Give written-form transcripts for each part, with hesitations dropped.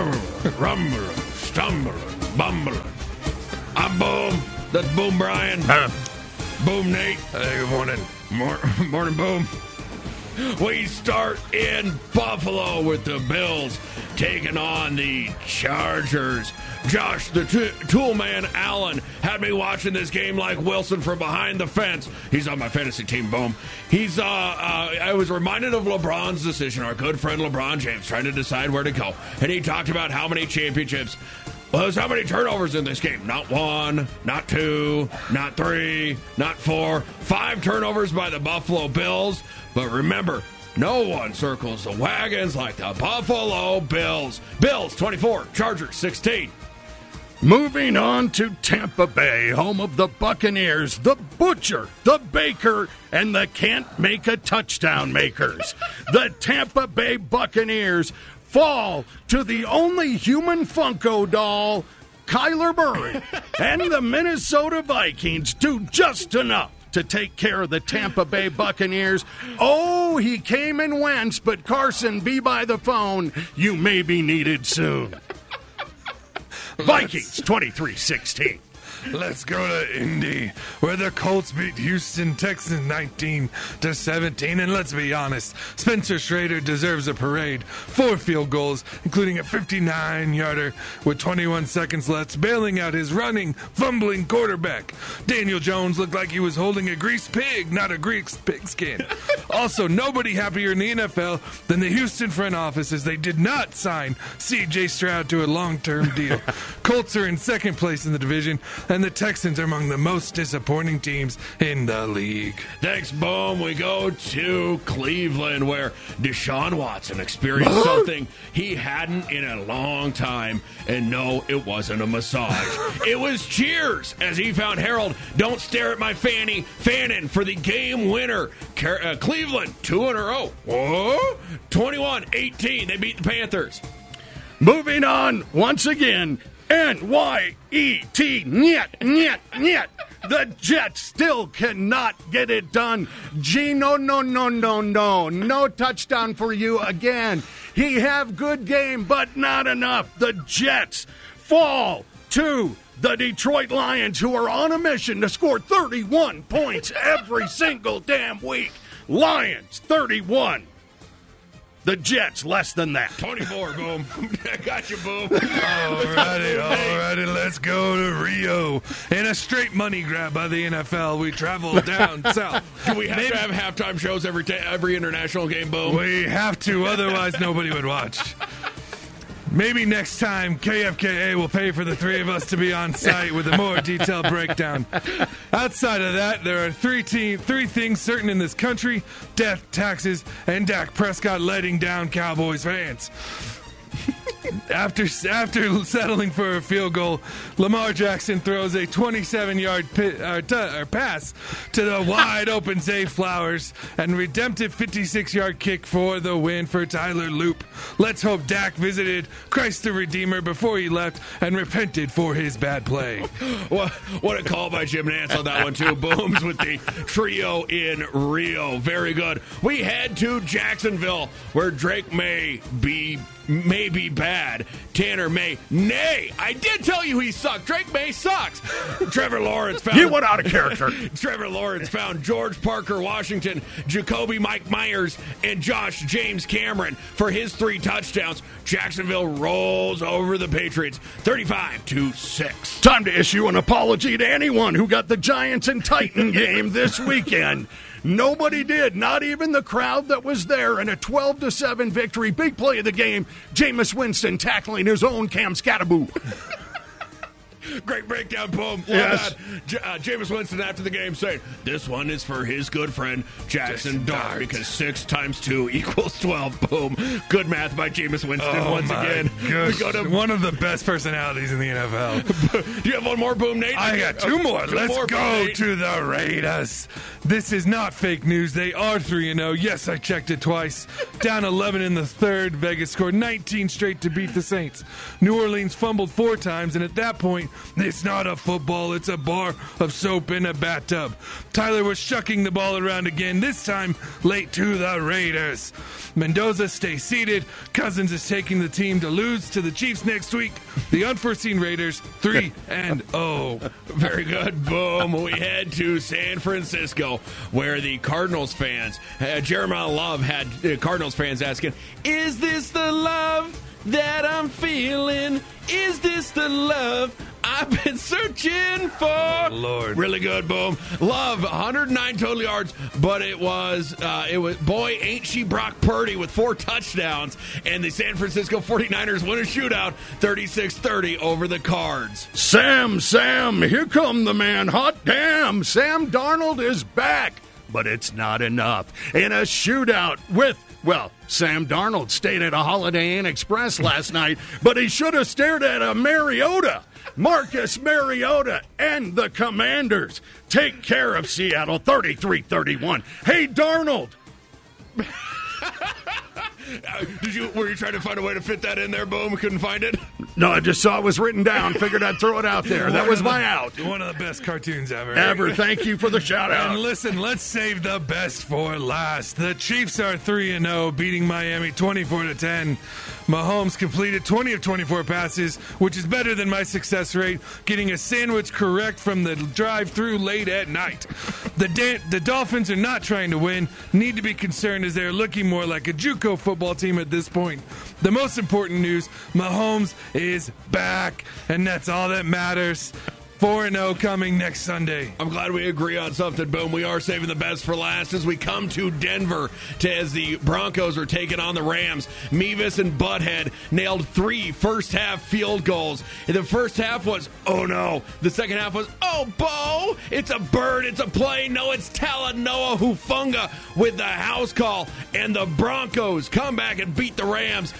rumbling, stumbling, bumbling. I'm Boom. That's Boom Brian. Boom Nate. Hey, good morning. Morning, Boom. We start in Buffalo with the Bills taking on the Chargers. Josh, the tool man Allen, had me watching this game like Wilson from behind the fence. He's on my fantasy team, Boom. I was reminded of LeBron's decision, our good friend LeBron James, trying to decide where to go. And he talked about how many championships. Well, there's how many turnovers in this game? Not one, not two, not three, not four. 5 turnovers by the Buffalo Bills. But remember, no one circles the wagons like the Buffalo Bills. Bills 24, Chargers 16. Moving on to Tampa Bay, home of the Buccaneers, the Butcher, the Baker, and the Can't Make a Touchdown Makers. The Tampa Bay Buccaneers fall to the only human Funko doll, Kyler Murray, and the Minnesota Vikings do just enough to take care of the Tampa Bay Buccaneers. Oh, he came and went, but Carson, be by the phone. You may be needed soon. Vikings 23-16. Let's go to Indy, where the Colts beat Houston Texans 19-17. And let's be honest, Spencer Schrader deserves a parade. 4 field goals, including a 59-yarder with 21 seconds left, bailing out his running, fumbling quarterback. Daniel Jones looked like he was holding a greased pig, not a greased pigskin. Also, nobody happier in the NFL than the Houston front office, as they did not sign C.J. Stroud to a long-term deal. Colts are in second place in the division, and the Texans are among the most disappointing teams in the league. Thanks, Boom. We go to Cleveland, where Deshaun Watson experienced something he hadn't in a long time. And no, it wasn't a massage. It was cheers as he found Harold, don't stare at my fanny, Fannin for the game winner. Cleveland, 2-0. Whoa, 21-18. They beat the Panthers. Moving on, once again, N-Y-E-T, niet. The Jets still cannot get it done. Gino, no touchdown for you again. He have good game, but not enough. The Jets fall to the Detroit Lions, who are on a mission to score 31 points every single damn week. Lions, 31. The Jets, less than that. 24, Boom. I got you, Boom. Alrighty, let's go to Rio. In a straight money grab by the NFL, we travel down south. Do we have to have halftime shows every international game, Boom? We have to, otherwise nobody would watch. Maybe next time KFKA will pay for the 3 of us to be on site with a more detailed breakdown. Outside of that, there are three things certain in this country: death, taxes, and Dak Prescott letting down Cowboys fans. After settling for a field goal, Lamar Jackson throws a 27-yard pass to the wide-open Zay Flowers and redemptive 56-yard kick for the win for Tyler Loop. Let's hope Dak visited Christ the Redeemer before he left and repented for his bad play. What a call by Jim Nance on that one, too. Booms with the trio in Rio. Very good. We head to Jacksonville, where Drake may be bad. Tanner May, nay. I did tell you he sucked. Drake May sucks. Trevor Lawrence found... You went out of character. Trevor Lawrence found George Parker Washington, Jacoby Mike Myers, and Josh James Cameron for his 3 touchdowns. Jacksonville rolls over the Patriots 35-6. Time to issue an apology to anyone who got the Giants and Titan game this weekend. Nobody did, not even the crowd that was there, in a 12-7 victory. Big play of the game, Jameis Winston tackling his own Cam Scattaboo. Great breakdown, Boom. Yes. Jameis Winston after the game saying, this one is for his good friend Jackson Dart, because 6 times 2 equals 12. Boom. Good math by Jameis Winston once again. We go to one of the best personalities in the NFL. Do you have one more, Boom, Nate? I got 2 more. Let's go to the Raiders. This is not fake news. They are 3-0. Yes, I checked it twice. Down 11 in the 3rd. Vegas scored 19 straight to beat the Saints. New Orleans fumbled 4 times, and at that point, It's not a football, it's a bar of soap in a bathtub. Tyler was shucking the ball around again, this time late to the Raiders. Mendoza stays seated. Cousins is taking the team to lose to the Chiefs next week. The unforeseen Raiders 3-0. Very good. Boom. We head to San Francisco, where the Cardinals fans, Jeremiah Love had Cardinals fans asking, is this the love that I'm feeling? Is this the love I've been searching for? Oh, Lord. Really good. Boom. Love, 109 total yards, but it was, boy, ain't she Brock Purdy with 4 touchdowns, and the San Francisco 49ers win a shootout 36-30 over the Cards. Sam, here come the man. Hot damn, Sam Darnold is back. But it's not enough. In a shootout with, well, Sam Darnold stayed at a Holiday Inn Express last night, but he should have stared at a Mariota. Marcus Mariota and the Commanders take care of Seattle 33-31. Hey, Darnold. Were you trying to find a way to fit that in there, Boom? Couldn't find it? No, I just saw it was written down. Figured I'd throw it out there. That was my out. One of the best cartoons ever. Thank you for the shout out. And listen, let's save the best for last. The Chiefs are 3-0, beating Miami 24-10. Mahomes completed 20 of 24 passes, which is better than my success rate, getting a sandwich correct from the drive-through late at night. The Dolphins are not trying to win, need to be concerned as they're looking more like a JUCO football team at this point. The most important news, Mahomes is back, and that's all that matters. 4-0 coming next Sunday. I'm glad we agree on something, Boom. We are saving the best for last as we come to Denver as the Broncos are taking on the Rams. Mevis and Butthead nailed 3 first-half field goals. And the first half was, oh, no. The second half was, oh, Bo, it's a bird, it's a plane. No, it's Talanoa Hufanga with the house call. And the Broncos come back and beat the Rams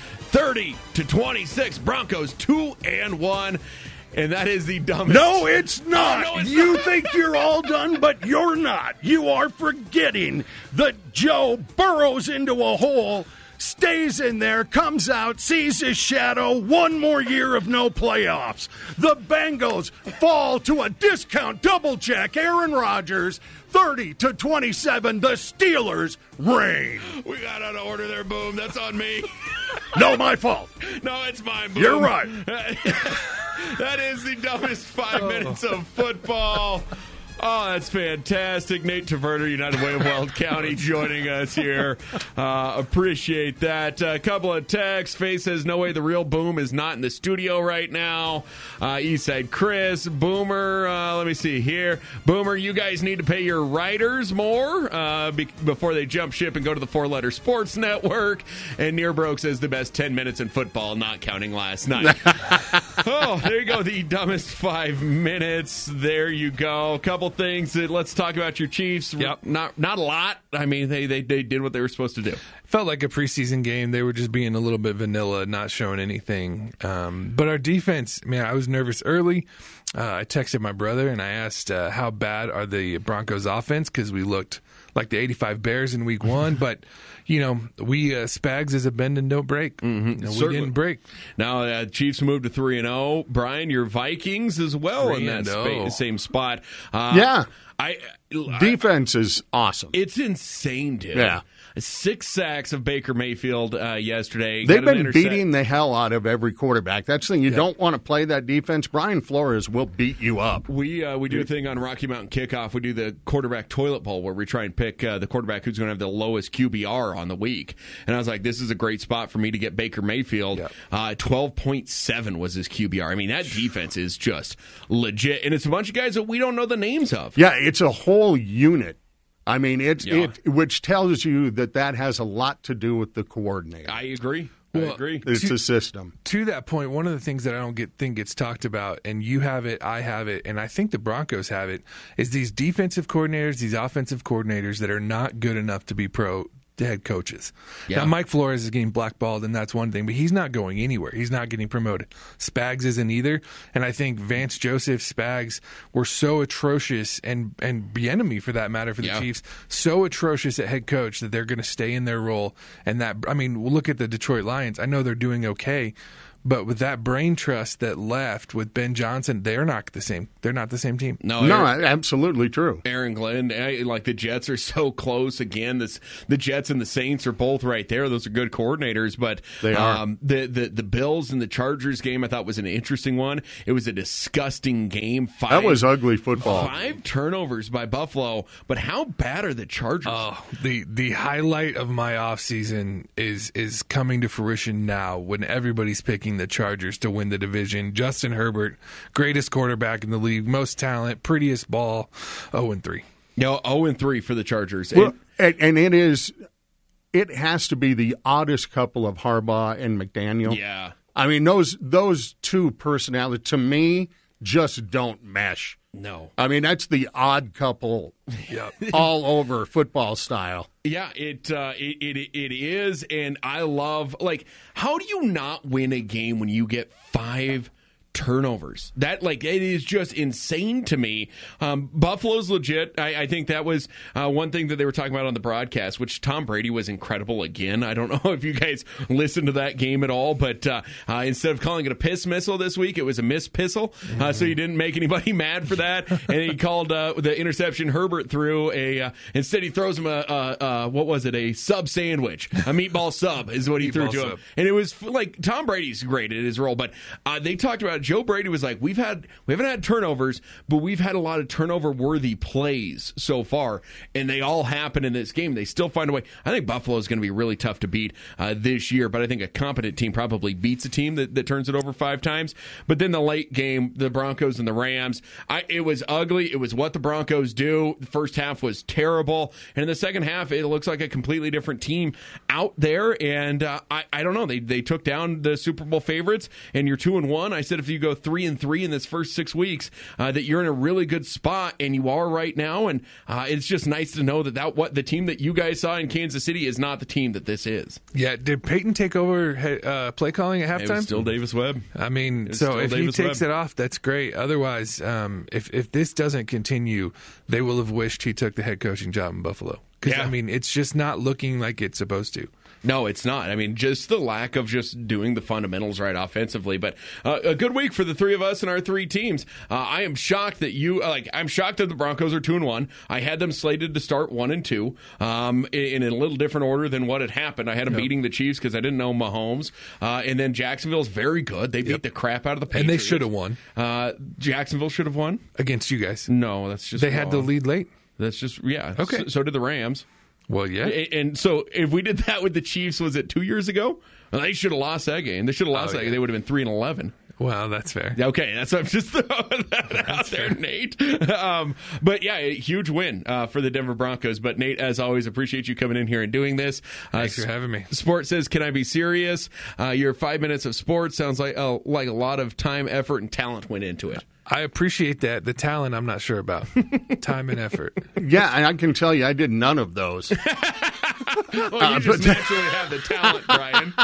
30-26. Broncos 2-1. And that is the dumbest. No, it's not. Oh, no, it's you not. think you're all done, but you're not. You are forgetting that Joe burrows into a hole, stays in there, comes out, sees his shadow, 1 more year of no playoffs. The Bengals fall to a discount double check. Aaron Rodgers, 30-27. The Steelers reign. We got out of order there, Boom. That's on me. No, my fault. No, it's mine, Boom. You're right. That is the dumbest 5 minutes of football. Oh, that's fantastic. Nate Taverner, United Way of Weld County, joining us here. Appreciate that. A couple of texts. Faye says, no way the real Boom is not in the studio right now. Eastside Chris, Boomer, let me see here. Boomer, you guys need to pay your writers more before they jump ship and go to the 4-letter Sports Network. And Nearbroke says the best 10 minutes in football, not counting last night. Oh, there you go. The dumbest 5 minutes. There you go. A couple things. Let's talk about your Chiefs. Yep. Not a lot. I mean, they did what they were supposed to do. Felt like a preseason game. They were just being a little bit vanilla, not showing anything. But our defense, man, I was nervous early. I texted my brother and I asked how bad are the Broncos offense, because we looked like the 85 Bears in week 1. But, you know, we Spags is a bend and don't break. Mm-hmm. We didn't break. Now, Chiefs moved to 3-0. Brian, your Vikings as well in that same spot. Yeah. Defense is awesome. It's insane, dude. Yeah. 6 sacks of Baker Mayfield yesterday. They've been beating the hell out of every quarterback. That's the thing. You don't want to play that defense. Brian Flores will beat you up. We do a thing on Rocky Mountain Kickoff. We do the quarterback toilet bowl where we try and pick the quarterback who's going to have the lowest QBR on the week. And I was like, this is a great spot for me to get Baker Mayfield. 12.7 was his QBR. I mean, that defense is just legit. And it's a bunch of guys that we don't know the names of. Yeah, it's a whole unit. I mean, which tells you that has a lot to do with the coordinator. I agree. Well, I agree. It's a system. To that point, one of the things that I don't think gets talked about, and you have it, I have it, and I think the Broncos have it, is these defensive coordinators, these offensive coordinators that are not good enough to be pro head coaches. Yeah. Now, Mike Flores is getting blackballed, and that's one thing, but he's not going anywhere. He's not getting promoted. Spags isn't either, and I think Vance Joseph, Spags were so atrocious, and Bieniemy, for that matter, for the Chiefs, so atrocious at head coach that they're going to stay in their role. And that, I mean, look at the Detroit Lions. I know they're doing okay, But with that brain trust that left with Ben Johnson, they're not the same. They're not the same team. No, absolutely true. Aaron Glenn, like the Jets are so close. Again, the Jets and the Saints are both right there. Those are good coordinators, but they are. The Bills and the Chargers game I thought was an interesting one. It was a disgusting game. That was ugly football. 5 turnovers by Buffalo, but how bad are the Chargers? Oh, the highlight of my offseason is coming to fruition now when everybody's picking the Chargers to win the division. Justin Herbert, greatest quarterback in the league, most talent, prettiest ball, 0-3. No, 0-3 for the Chargers. Well, and it has to be the oddest couple of Harbaugh and McDaniel. Yeah. I mean, those two personalities, to me, just don't mesh. No. I mean, that's the odd couple all over football style. Yeah, it is, and I love, like, how do you not win a game when you get 5 turnovers? That, like, it is just insane to me. Buffalo's legit. I think that was one thing that they were talking about on the broadcast, which Tom Brady was incredible again. I don't know if you guys listened to that game at all, but instead of calling it a piss missile this week, it was a miss pissile. So you didn't make anybody mad for that. And he called the interception Herbert threw instead he throws him what was it? A sub sandwich, a meatball sub is what he threw to him. And it was like Tom Brady's great at his role, but they talked about Joe Brady was like, we haven't had turnovers, but we've had a lot of turnover-worthy plays so far, and they all happen in this game. They still find a way. I think Buffalo is going to be really tough to beat this year, but I think a competent team probably beats a team that turns it over 5 times. But then the late game, the Broncos and the Rams, it was ugly. It was what the Broncos do. The first half was terrible, and in the second half, it looks like a completely different team out there, and I don't know. They took down the Super Bowl favorites, and you're 2-1. I said if you go 3-3 in this first 6 weeks, that you're in a really good spot, and you are right now. And it's just nice to know that what the team that you guys saw in Kansas City is not the team that this is. Yeah, did Peyton take over play calling at halftime? It was still Davis Webb. I mean, so if he takes it off, that's great. Otherwise, if this doesn't continue, they will have wished he took the head coaching job in Buffalo. Because, I mean, it's just not looking like it's supposed to. No, it's not. I mean, just the lack of just doing the fundamentals right offensively. But a good week for the 3 of us and our 3 teams. I am shocked that I'm shocked that the Broncos are 2-1. I had them slated to start 1-2 in a little different order than what had happened. I had them beating the Chiefs because I didn't know Mahomes. And then Jacksonville's very good. They beat the crap out of the Patriots. And they should have won. Jacksonville should have won? Against you guys. No, that's just They had the lead late. That's just, yeah. Okay. So did the Rams. Well, yeah. And so if we did that with the Chiefs, was it 2 years ago? Well, they should have lost that game. They should have lost that game. They would have been 3-11. Well, that's fair. Okay, that's what I'm just throwing that out there, Nate. But yeah, a huge win for the Denver Broncos. But Nate, as always, appreciate you coming in here and doing this. Thanks for having me. Sports says, "Can I be serious?" Your 5 minutes of sports sounds like a lot of time, effort, and talent went into it. I appreciate that. The talent, I'm not sure about. Time and effort. Yeah, and I can tell you, I did none of those. Well, you just naturally have the talent, Brian.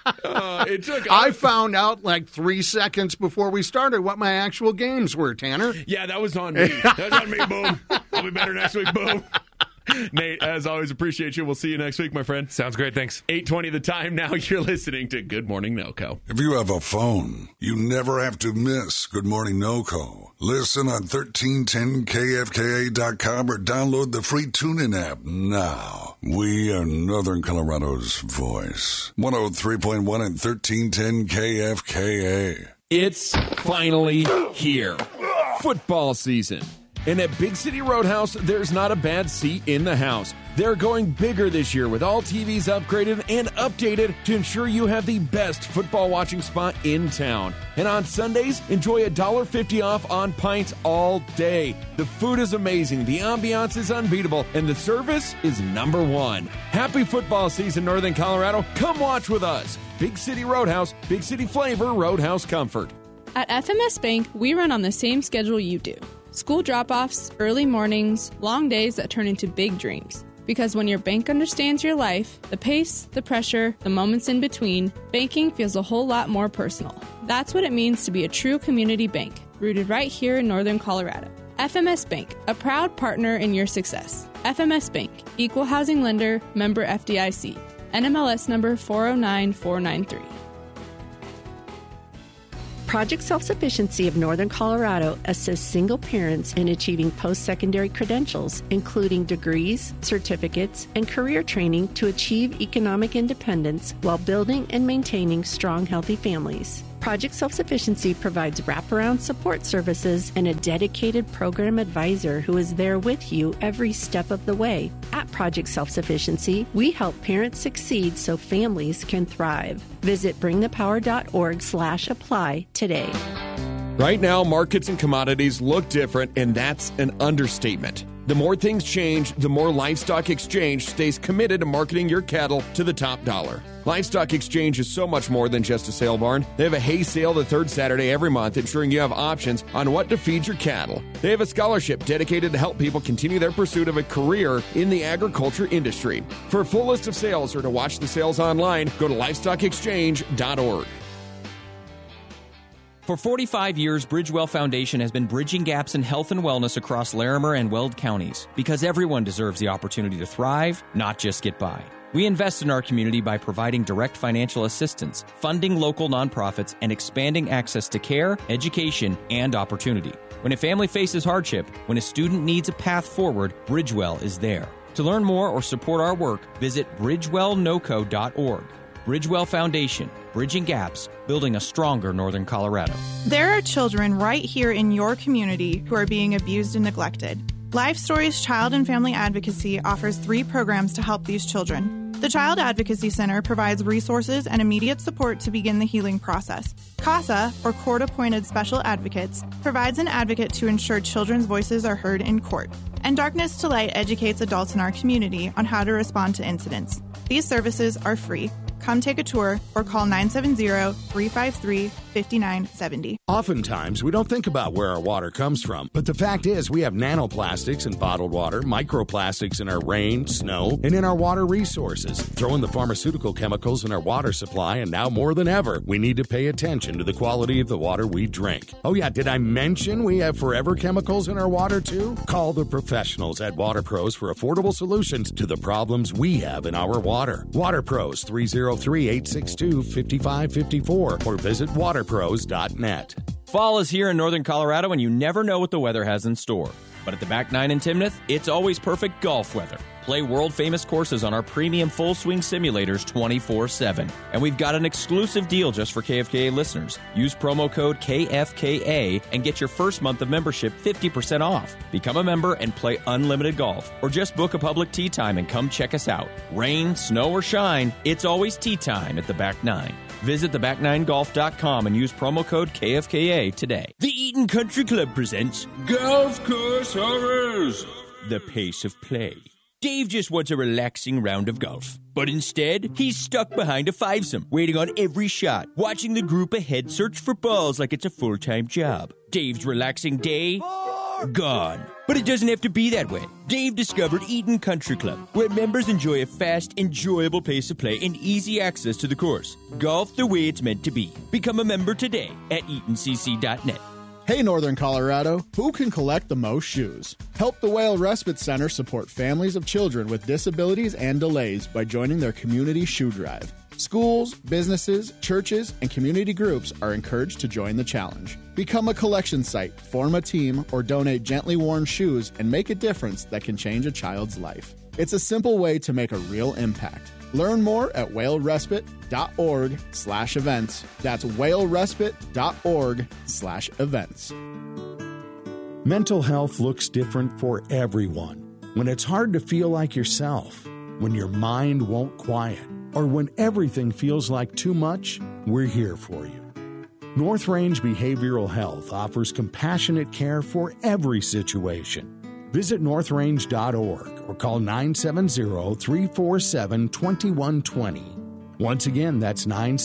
I found out like 3 seconds before we started what my actual games were, Tanner. Yeah, that was on me. That was on me, Boom. I'll be better next week, Boom. Nate, as always, appreciate you. We'll see you next week, my friend. Sounds great. Thanks. 8:20 the time now. You're listening to Good Morning NoCo. If you have a phone, you never have to miss Good Morning NoCo. Listen on 1310kfka.com or download the free TuneIn app now. We are Northern Colorado's voice. 103.1 and 1310 KFKA. It's finally here. Football season. And at Big City Roadhouse, there's not a bad seat in the house. They're going bigger this year with all TVs upgraded and updated to ensure you have the best football watching spot in town. And on Sundays, enjoy $1.50 off on pints all day. The food is amazing, the ambiance is unbeatable, and the service is number 1. Happy football season, Northern Colorado. Come watch with us. Big City Roadhouse, Big City flavor, Roadhouse comfort. At FMS Bank, we run on the same schedule you do. School drop-offs, early mornings, long days that turn into big dreams. Because when your bank understands your life, the pace, the pressure, the moments in between, banking feels a whole lot more personal. That's what it means to be a true community bank, rooted right here in Northern Colorado. FMS Bank, a proud partner in your success. FMS Bank, Equal Housing Lender, member FDIC. NMLS number 409493. Project Self-Sufficiency of Northern Colorado assists single parents in achieving post-secondary credentials, including degrees, certificates, and career training to achieve economic independence while building and maintaining strong, healthy families. Project Self-Sufficiency provides wraparound support services and a dedicated program advisor who is there with you every step of the way. At Project Self-Sufficiency, we help parents succeed so families can thrive. Visit bringthepower.org/apply today. Right now, markets and commodities look different, and that's an understatement. The more things change, the more Livestock Exchange stays committed to marketing your cattle to the top dollar. Livestock Exchange is so much more than just a sale barn. They have a hay sale the third Saturday every month, ensuring you have options on what to feed your cattle. They have a scholarship dedicated to help people continue their pursuit of a career in the agriculture industry. For a full list of sales or to watch the sales online, go to livestockexchange.org. For 45 years, Bridgewell Foundation has been bridging gaps in health and wellness across Larimer and Weld counties because everyone deserves the opportunity to thrive, not just get by. We invest in our community by providing direct financial assistance, funding local nonprofits, and expanding access to care, education, and opportunity. When a family faces hardship, when a student needs a path forward, Bridgewell is there. To learn more or support our work, visit bridgewellnoco.org. Bridgewell Foundation, bridging gaps, building a stronger Northern Colorado. There are children right here in your community who are being abused and neglected. Life Stories Child and Family Advocacy offers 3 programs to help these children. The Child Advocacy Center provides resources and immediate support to begin the healing process. CASA, or Court Appointed Special Advocates, provides an advocate to ensure children's voices are heard in court. And Darkness to Light educates adults in our community on how to respond to incidents. These services are free. Come take a tour or call 970-353-5970. Oftentimes, we don't think about where our water comes from, but the fact is we have nanoplastics in bottled water, microplastics in our rain, snow, and in our water resources. Throw in the pharmaceutical chemicals in our water supply, and now more than ever, we need to pay attention to the quality of the water we drink. Oh yeah, did I mention we have forever chemicals in our water too? Call the professionals at Water Pros for affordable solutions to the problems we have in our water. Water Pros 303-862-5554 or visit waterpros.net. Fall is here in Northern Colorado, and you never know what the weather has in store. But at the Back 9 in Timnath, it's always perfect golf weather. Play world-famous courses on our premium full-swing simulators 24/7. And we've got an exclusive deal just for KFKA listeners. Use promo code KFKA and get your first month of membership 50% off. Become a member and play unlimited golf. Or just book a public tee time and come check us out. Rain, snow, or shine, it's always tee time at the Back 9. Visit theback9golf.com and use promo code KFKA today. The Eaton Country Club presents Golf Course Horrors, the pace of play. Dave just wants a relaxing round of golf. But instead, he's stuck behind a fivesome, waiting on every shot, watching the group ahead search for balls like it's a full-time job. Dave's relaxing day, gone. But it doesn't have to be that way. Dave discovered Eaton Country Club, where members enjoy a fast, enjoyable pace of play and easy access to the course. Golf the way it's meant to be. Become a member today at EatonCC.net. Hey, Northern Colorado, who can collect the most shoes? Help the Whale Respite Center support families of children with disabilities and delays by joining their community shoe drive. Schools, businesses, churches, and community groups are encouraged to join the challenge. Become a collection site, form a team, or donate gently worn shoes and make a difference that can change a child's life. It's a simple way to make a real impact. Learn more at whalerespite.org/events. That's whalerespite.org/events. Mental health looks different for everyone. When it's hard to feel like yourself, when your mind won't quiet, or when everything feels like too much, we're here for you. North Range Behavioral Health offers compassionate care for every situation. Visit northrange.org or call 970-347-2120. Once again, that's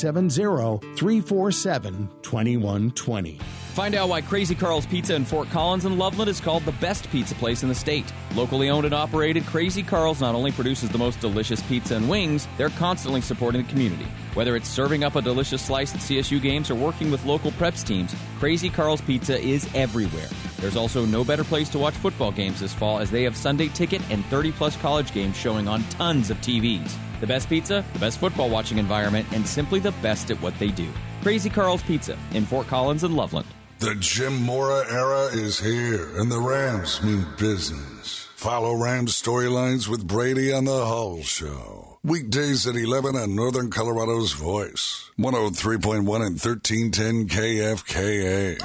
970-347-2120. Find out why Crazy Carl's Pizza in Fort Collins and Loveland is called the best pizza place in the state. Locally owned and operated, Crazy Carl's not only produces the most delicious pizza and wings, they're constantly supporting the community. Whether it's serving up a delicious slice at CSU games or working with local preps teams, Crazy Carl's Pizza is everywhere. There's also no better place to watch football games this fall, as they have Sunday ticket and 30-plus college games showing on tons of TVs. The best pizza, the best football watching environment, and simply the best at what they do. Crazy Carl's Pizza in Fort Collins and Loveland. The Jim Mora era is here, and the Rams mean business. Follow Rams storylines with Brady on the Hull Show. Weekdays at 11 on Northern Colorado's Voice. 103.1 and 1310 KFKA.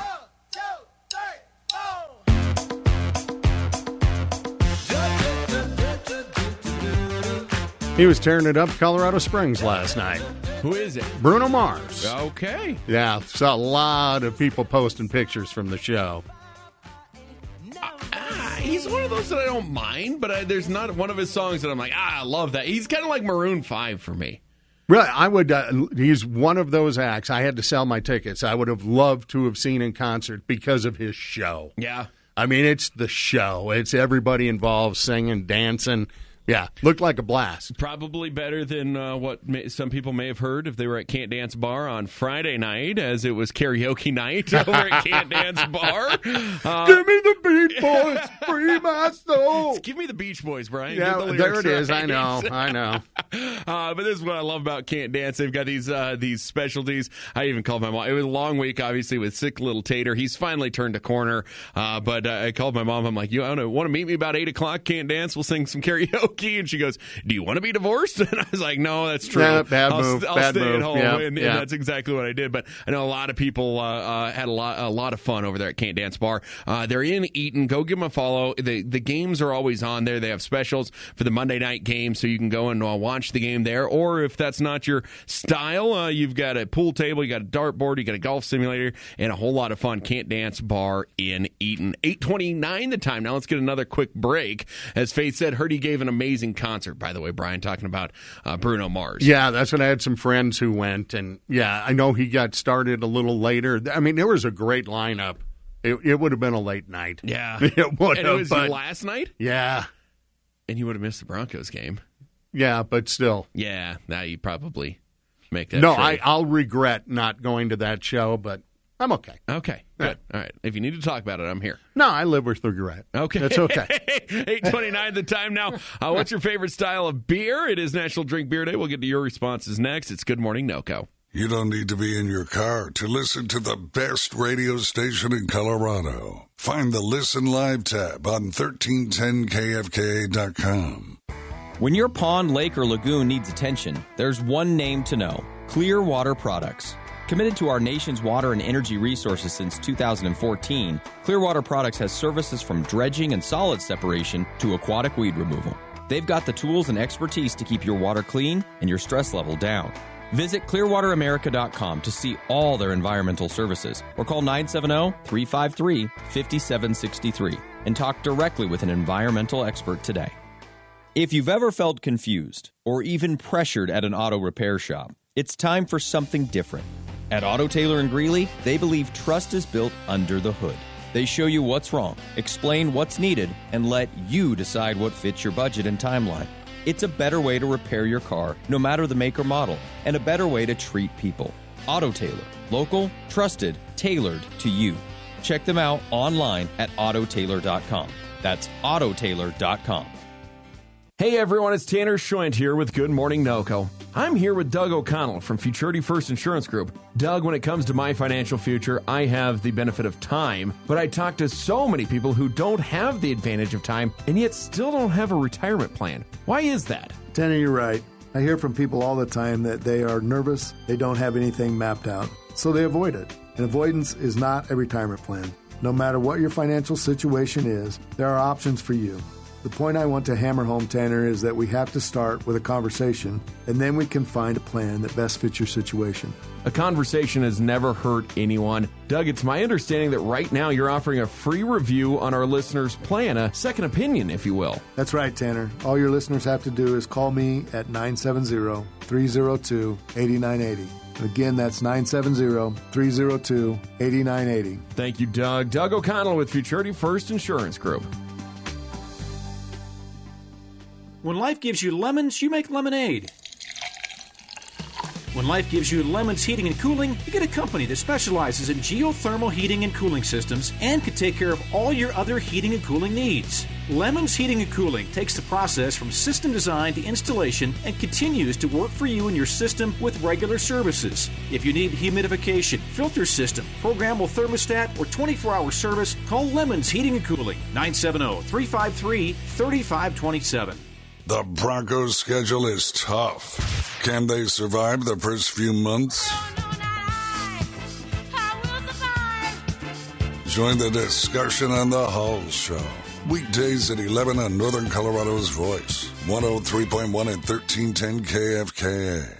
He was tearing it up Colorado Springs last night. Who is it? Bruno Mars. Okay. Yeah, saw a lot of people posting pictures from the show. He's one of those that I don't mind, but there's not one of his songs that I'm like, I love that. He's kind of like Maroon 5 for me. Really, I would. He's one of those acts. I had to sell my tickets. I would have loved to have seen in concert because of his show. Yeah. I mean, it's the show. It's everybody involved singing, dancing. Yeah, looked like a blast. Probably better than what some people may have heard if they were at Can't Dance Bar on Friday night, as it was karaoke night over at Can't Dance Bar. Give me the Beach Boys, free my soul. Give me the Beach Boys, Brian. Yeah, there it is. Right. I know. But this is what I love about Can't Dance. They've got these specialties. I even called my mom. It was a long week, obviously, with sick little Tater. He's finally turned a corner. But I called my mom. I'm like, you want to meet me about 8 o'clock? Can't Dance. We'll sing some karaoke. And she goes, do you want to be divorced? And I was like, no, that's true. Yeah, bad move. I'll stay at home. Yeah, and that's exactly what I did. But I know a lot of people had a lot of fun over there at Can't Dance Bar. They're in Eaton. Go give them a follow. The games are always on there. They have specials for the Monday night game, so you can go and watch the game there. Or if that's not your style, you've got a pool table, you got a dartboard, you got a golf simulator, and a whole lot of fun. Can't Dance Bar in Eaton. 8:29 the time. Now let's get another quick break. As Faith said, heard he gave an amazing concert, by the way, Brian, talking about Bruno Mars. Yeah, that's what I had some friends who went, and yeah, I know he got started a little later. I mean, there was a great lineup. It would have been a late night. Yeah. It would have. And it was last night? Yeah. And you would have missed the Broncos game. Yeah, but still. Yeah, now you probably make that No, trade. I'll regret not going to that show, but I'm okay. Okay, good. All right. If you need to talk about it, I'm here. No, I live with regret. Okay. That's okay. 8:29 the time now. What's your favorite style of beer? It is National Drink Beer Day. We'll get to your responses next. It's Good Morning NoCo. You don't need to be in your car to listen to the best radio station in Colorado. Find the Listen Live tab on 1310kfka.com. When your pond, lake, or lagoon needs attention, there's one name to know: Clear Water Products. Committed to our nation's water and energy resources since 2014, Clearwater Products has services from dredging and solid separation to aquatic weed removal. They've got the tools and expertise to keep your water clean and your stress level down. Visit clearwateramerica.com to see all their environmental services, or call 970-353-5763 and talk directly with an environmental expert today. If you've ever felt confused or even pressured at an auto repair shop, it's time for something different. At Auto Tailor in Greeley, they believe trust is built under the hood. They show you what's wrong, explain what's needed, and let you decide what fits your budget and timeline. It's a better way to repair your car, no matter the make or model, and a better way to treat people. Auto Tailor. Local, trusted, tailored to you. Check them out online at autotailor.com. That's autotailor.com. Hey everyone, it's Tanner Schoent here with Good Morning NoCo. I'm here with Doug O'Connell from Futurity First Insurance Group. Doug, when it comes to my financial future, I have the benefit of time, but I talk to so many people who don't have the advantage of time and yet still don't have a retirement plan. Why is that? Tanner, you're right. I hear from people all the time that they are nervous, they don't have anything mapped out, so they avoid it. And avoidance is not a retirement plan. No matter what your financial situation is, there are options for you. The point I want to hammer home, Tanner, is that we have to start with a conversation, and then we can find a plan that best fits your situation. A conversation has never hurt anyone. Doug, it's my understanding that right now you're offering a free review on our listeners' plan, a second opinion, if you will. That's right, Tanner. All your listeners have to do is call me at 970-302-8980. Again, that's 970-302-8980. Thank you, Doug. Doug O'Connell with Futurity First Insurance Group. When life gives you lemons, you make lemonade. When life gives you Lemons Heating and Cooling, you get a company that specializes in geothermal heating and cooling systems and can take care of all your other heating and cooling needs. Lemons Heating and Cooling takes the process from system design to installation and continues to work for you and your system with regular services. If you need humidification, filter system, programmable thermostat, or 24-hour service, call Lemons Heating and Cooling, 970-353-3527. The Broncos' schedule is tough. Can they survive the first few months? Join the discussion on The Hull Show. Weekdays at 11 on Northern Colorado's Voice, 103.1 and 1310 KFKA.